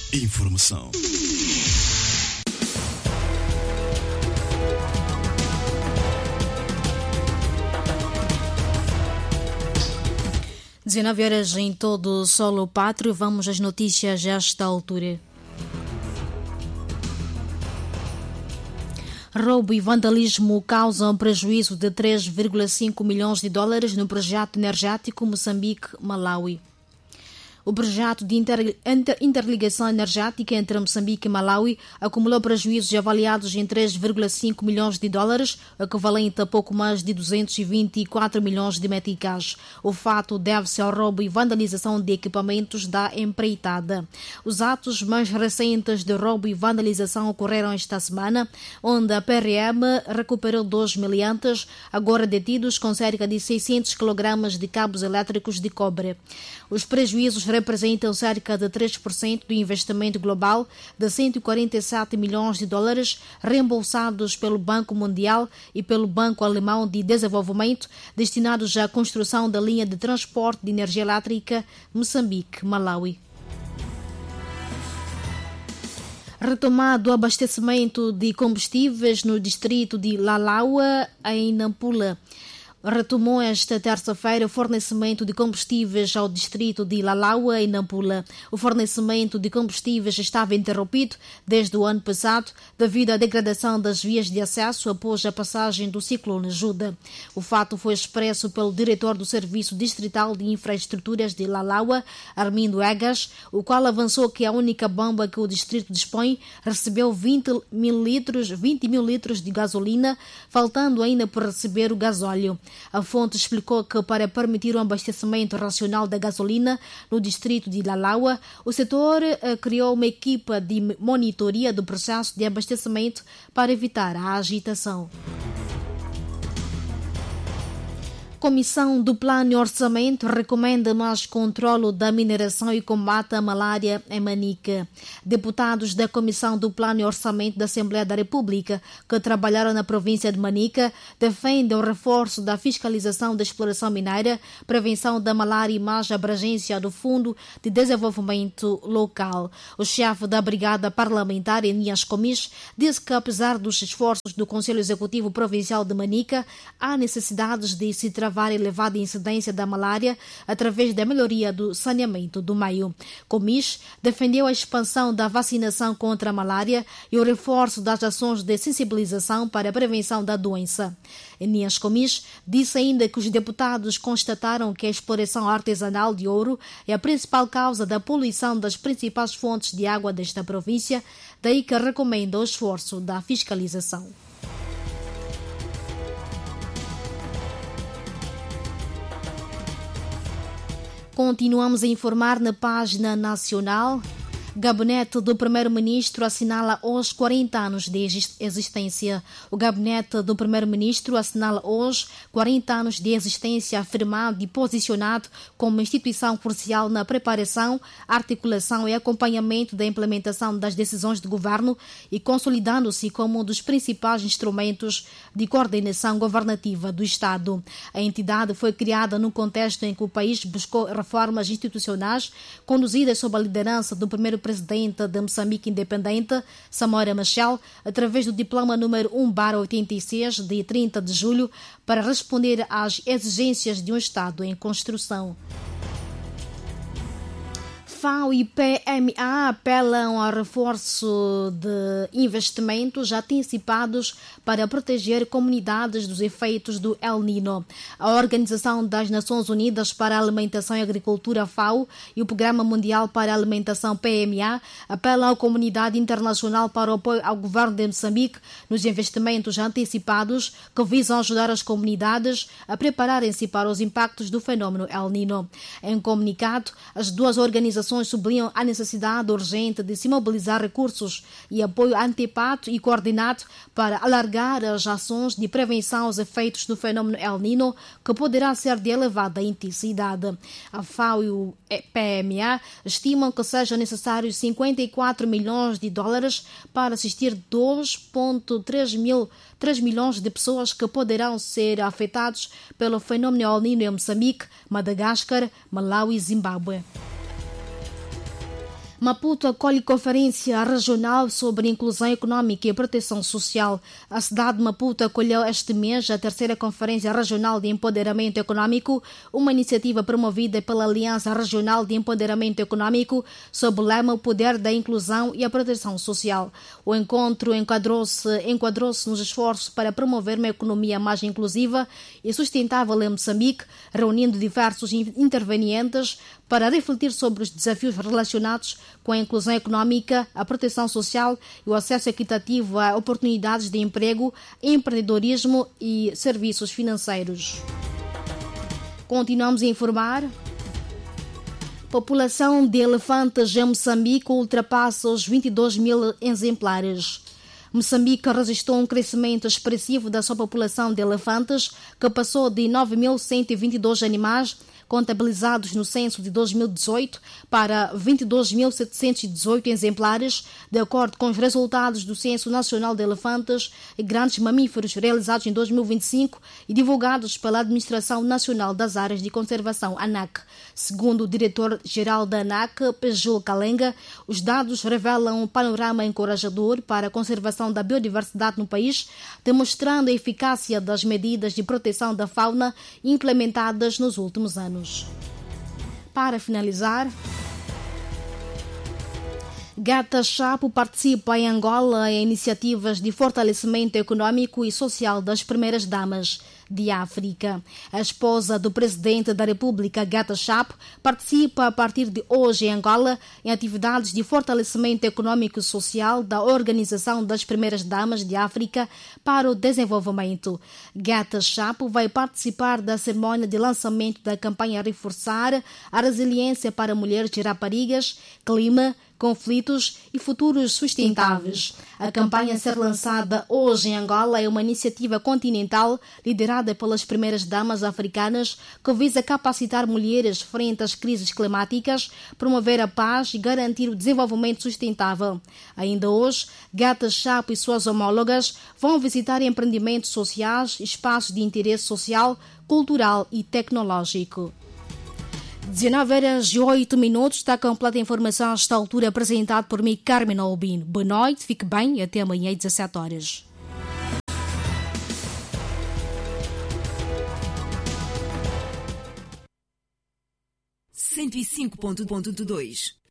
Informação. Às 19 horas em todo o solo pátrio. Vamos às notícias a esta altura. Roubo e vandalismo causam prejuízo de 3,5 milhões de dólares no projeto energético Moçambique-Malawi. O projeto de interligação energética entre Moçambique e Malawi acumulou prejuízos avaliados em 3,5 milhões de dólares, equivalente a pouco mais de 224 milhões de meticais. O fato deve-se ao roubo e vandalização de equipamentos da empreitada. Os atos mais recentes de roubo e vandalização ocorreram esta semana, onde a PRM recuperou 2 meliantes, agora detidos com cerca de 600 kg de cabos elétricos de cobre. Os prejuízos representam cerca de 3% do investimento global de 147 milhões de dólares reembolsados pelo Banco Mundial e pelo Banco Alemão de Desenvolvimento, destinados à construção da linha de transporte de energia elétrica Moçambique-Malawi. Retomado o abastecimento de combustíveis no distrito de Lalaua, em Nampula. Retomou esta terça-feira o fornecimento de combustíveis ao distrito de Lalaua, em Nampula. O fornecimento de combustíveis estava interrompido desde o ano passado devido à degradação das vias de acesso após a passagem do ciclone Juda. O fato foi expresso pelo diretor do Serviço Distrital de Infraestruturas de Lalaua, Armindo Egas, o qual avançou que a única bomba que o distrito dispõe recebeu 20 mil litros de gasolina, faltando ainda por receber o gasóleo. A fonte explicou que, para permitir o abastecimento racional da gasolina no distrito de Lalaua, o setor criou uma equipa de monitoria do processo de abastecimento para evitar a agitação. Comissão do Plano e Orçamento recomenda mais controlo da mineração e combate à malária em Manica. Deputados da Comissão do Plano e Orçamento da Assembleia da República, que trabalharam na província de Manica, defendem o reforço da fiscalização da exploração mineira, prevenção da malária e mais abrangência do Fundo de Desenvolvimento Local. O chefe da Brigada Parlamentar, Enias Comis, disse que, apesar dos esforços do Conselho Executivo Provincial de Manica, há necessidades de se travar a elevada incidência da malária através da melhoria do saneamento do meio. Comis defendeu a expansão da vacinação contra a malária e o reforço das ações de sensibilização para a prevenção da doença. Enias Comis disse ainda que os deputados constataram que a exploração artesanal de ouro é a principal causa da poluição das principais fontes de água desta província, daí que recomenda o esforço da fiscalização. Continuamos a informar na página nacional. Gabinete do Primeiro-Ministro assinala hoje 40 anos de existência. O Gabinete do Primeiro-Ministro assinala hoje 40 anos de existência, afirmado e posicionado como instituição crucial na preparação, articulação e acompanhamento da implementação das decisões de governo e consolidando-se como um dos principais instrumentos de coordenação governativa do Estado. A entidade foi criada num contexto em que o país buscou reformas institucionais conduzidas sob a liderança do primeiro presidente de Moçambique Independente, Samora Machel, através do diploma número 1/86 de 30 de julho, para responder às exigências de um Estado em construção. FAO e PMA apelam ao reforço de investimentos antecipados para proteger comunidades dos efeitos do El Niño. A Organização das Nações Unidas para a Alimentação e Agricultura, FAO, e o Programa Mundial para a Alimentação, PMA, apelam à comunidade internacional para o apoio ao governo de Moçambique nos investimentos antecipados que visam ajudar as comunidades a prepararem-se para os impactos do fenômeno El Niño. Em comunicado, as duas organizações sublinham a necessidade urgente de se mobilizar recursos e apoio antecipado e coordenado para alargar as ações de prevenção aos efeitos do fenômeno El Niño, que poderá ser de elevada intensidade. A FAO e o PMA estimam que sejam necessários 54 milhões de dólares para assistir 3 milhões de pessoas que poderão ser afetados pelo fenômeno El Niño em Moçambique, Madagascar, Malawi e Zimbábue. Maputo acolhe conferência regional sobre inclusão econômica e proteção social. A cidade de Maputo acolheu este mês a terceira Conferência Regional de Empoderamento Econômico, uma iniciativa promovida pela Aliança Regional de Empoderamento Econômico sob o lema O Poder da Inclusão e a Proteção Social. O encontro enquadrou-se nos esforços para promover uma economia mais inclusiva e sustentável em Moçambique, reunindo diversos intervenientes para refletir sobre os desafios relacionados com a inclusão econômica, a proteção social e o acesso equitativo a oportunidades de emprego, empreendedorismo e serviços financeiros. Continuamos a informar. População de elefantes em Moçambique ultrapassa os 22 mil exemplares. Moçambique registrou um crescimento expressivo da sua população de elefantes, que passou de 9.122 animais contabilizados no censo de 2018 para 22.718 exemplares, de acordo com os resultados do Censo Nacional de Elefantes e Grandes Mamíferos realizados em 2025 e divulgados pela Administração Nacional das Áreas de Conservação, ANAC. Segundo o diretor-geral da ANAC, Pejul Kalenga, os dados revelam um panorama encorajador para a conservação da biodiversidade no país, demonstrando a eficácia das medidas de proteção da fauna implementadas nos últimos anos. Para finalizar, Gata Chapo participa em Angola em iniciativas de fortalecimento econômico e social das primeiras damas de África. A esposa do presidente da República, Gata Chapo, participa a partir de hoje em Angola em atividades de fortalecimento econômico e social da Organização das Primeiras Damas de África para o Desenvolvimento. Gata Chapo vai participar da cerimônia de lançamento da campanha Reforçar a Resiliência para Mulheres e Raparigas, Clima, Conflitos e Futuros Sustentáveis. A campanha a ser lançada hoje em Angola é uma iniciativa continental liderada pelas primeiras damas africanas que visa capacitar mulheres frente às crises climáticas, promover a paz e garantir o desenvolvimento sustentável. Ainda hoje, Gata Chapo e suas homólogas vão visitar empreendimentos sociais, espaços de interesse social, cultural e tecnológico. 19h08, está completa a informação a esta altura, apresentado por mim, Carmen Albino. Boa noite, fique bem e até amanhã às 17h. 105.2